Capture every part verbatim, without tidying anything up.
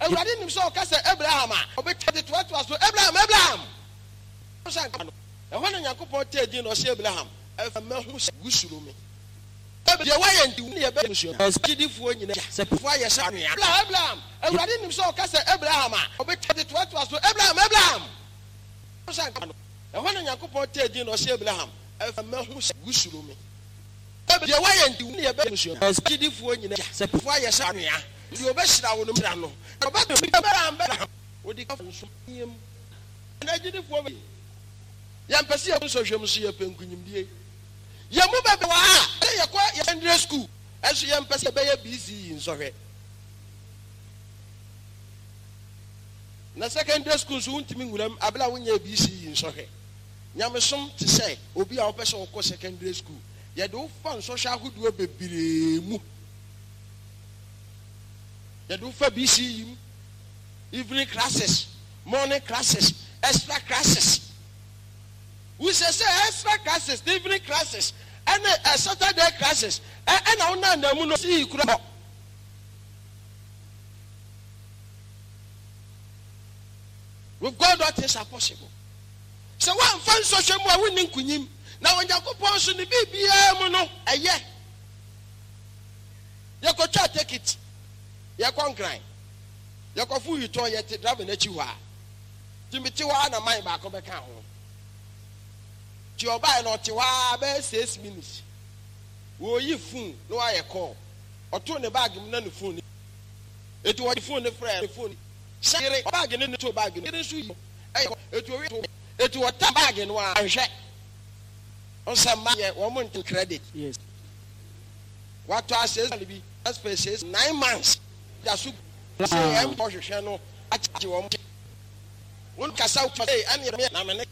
Ewurade nim so ka say Abraham a obetade to to so Abraham Abraham. E ho na Yakobon te din no say Abraham e ma hu gusuru me. Ye wa ye ndi ne ye be musuo. Eskidifo nyina sepofo aye sha nua. Abraham Abraham Ewurade nim so ka say Abraham a obetade to to so Abraham Abraham. E ho na Yakobon te din no say Abraham e ma hu gusuru me. Ye wa ye ndi ne ye be musuo. Eskidifo nyina sepofo aye sha nua. Ndi obeshira wo no mra no. Obato Abraham Abraham odi ka nso yem. Na gidifo be yam pese yam so hwem so ye penkunyimdie. Yam bebe wa a ye kwa secondary school eso yam pese be ye B C E nso hwe. Na secondary school so untimi nguram abla wonya B C E nso hwe. Nyamesom te say obi a wo pese wo secondary school ye do fa nso hwa ahodo bebire mu. Ye do fa B C E evening classes, morning classes, extra classes. We say say extra classes, evening classes, and uh, Saturday classes. And now na na mu no see kura. With God, all things are possible. So one fan social more winning kunyim. Now when Yakobon so ni bibia mu no eye. You go try take it. You con grind. You go fu you to yet drive na chiwa. Timiti wa na mind back obeka ho. Ti oba no ti wa be six minutes. Wo yi phone no aye call. Oto ne bag mu na ne phone. Etu wo phone ne friend phone. Share bag ne to bag ne su yi. Etu we etu wo ta bag no a hwe. On some man wo mo nti credit. Yes. What to says be as per says nine months. Jasu say em ko hwehwe no achi wo. Won kasa wo say an ye na me.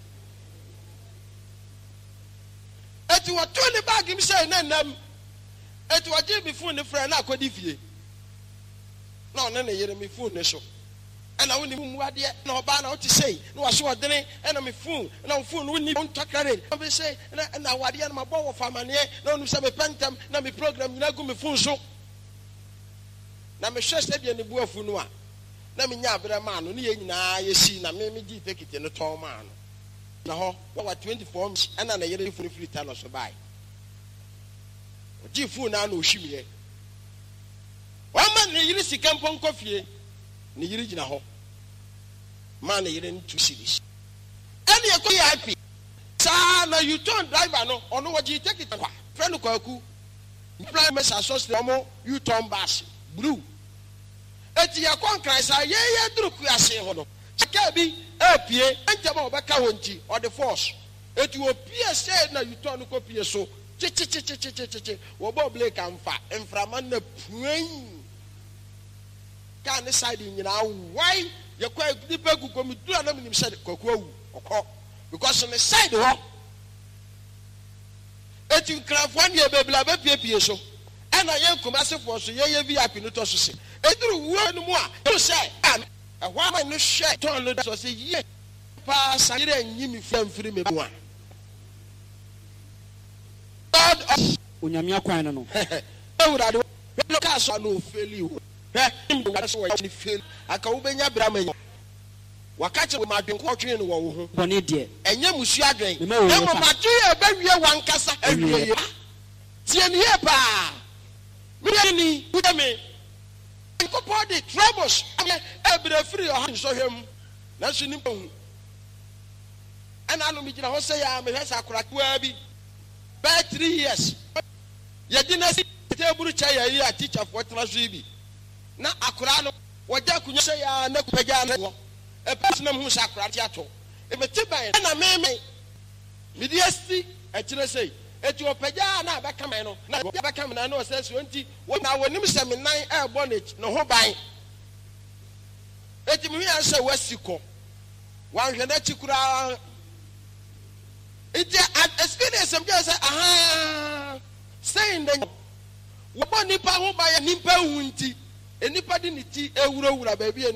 Etu wo to ne bag mi say na nam. Etu wo je bi phone ne friend na akodi fie. Na on na yere mi phone ne so. And I woni mu ade na oba na what say na wo so odene and na me phone na phone woni on takare. I say na na wade na mabo wo famane na onu say me pentam na me program nyina gu me phone so. Na me hwe se bia ne bu afu no a na me nya abra ma no ne ye nyina ye si na me me gi tekete no ton ma no na ho wa twenty-four months and na yere phone free ta no so bai o gi phone na na o hwimiye wa ma ne yiri sika mpon kofie ne yiri gina ho ma ne yere two series and ye ko I P sa na you turn driver no ono wo gi tekete kwa friend kwaku prime associate omo you turn bus blue eti ya konkran sa ye ye duru kuase ho no chaka bi apie antema obeka ho nti or the force eti opie say na you turn ko pie so chi chi chi chi chi chi chi wo bo blake amfa inframan na puan kan side nyina why ye kwa dipa gugu mi dura na minim said kokowu okọ because on the side ho eti nkrafo ne bebla be pie pie so ana ye nkomase fo so ye ye V I P no to so se eduru wo no mu a you say am e ho am no hwe ton no so se ye pa sayire nyimi fam firi me mu a God onyame akwan no no ewurade we ka so no feli wo he im so wo ni feli aka wo benya brama waka che ma dwen ko twen no wo ho bone de enye musu adwen e mo ma twe e ba wie wankasa awie ye tie ne he pa me put me ko body troubles every free your hand so him na so nim hu ana no mi gina ho say ya me hwesa akora kwa bi by three years ye dina si table chair ya ya teacher for transfer bi na akora no wajja kunya say ya na kupaja na wo e person hu sa akora ti ato e me tiban na me me me di esti e kire say eti opaja na abeka man no na abeka man na o say so nti na wonim se me nan e bonnet no ho ban eti me yan say wasiko wan hwe na chikura eti experience am just say aha saying the wo boni pa ho ba ya nimpa hu nti enipa di ni ti ewura wura ba bi